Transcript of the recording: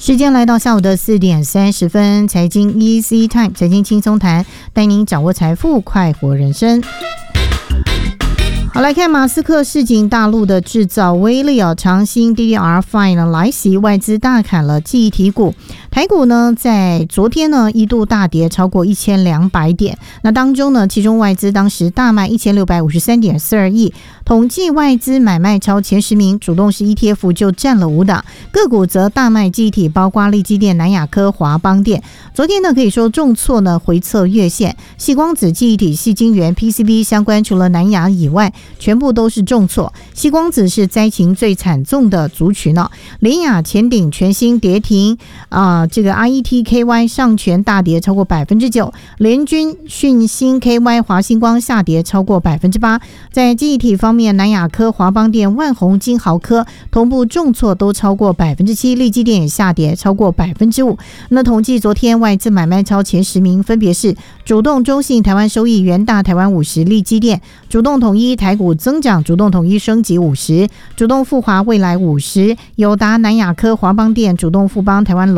时间来到下午的4点30分，财经 Easy Time， 财经轻松谈，带您掌握财富，快活人生。好，来看马斯克示警大陆的制造威力啊，长兴 DDR5 呢来袭，外资大砍了记忆体股。台股呢在昨天呢一度大跌超过1200点，那当中呢其中外资当时大卖 1653.42 亿，统计外资买卖超前10名，主动式 ETF 就占了5档，个股则大卖记忆体，包括力积电、南亚科、华邦电。昨天呢可以说重挫呢回测月线，矽光子、记忆体、矽晶圆、PCB 相关除了南亚以外全部都是重挫，矽光子是灾情最惨重的族群呢。联亚、前鼎、全新跌停这个 RETKY 上权大跌超过 9%， 联军、讯芯 KY、华星光下跌超过 8%。 在记忆体方面，南亚科、华邦电、万宏、金豪科同步重挫都超过 7%， 力积电也下跌超过 5%。 那统计昨天外资买卖超前10名分别是主动、中信、台湾收益、元大、台湾50、力积电；主动统一、台股增长、主动统一升级50；主动富华、未来50；友达、南亚科、华邦电、主动富邦、台湾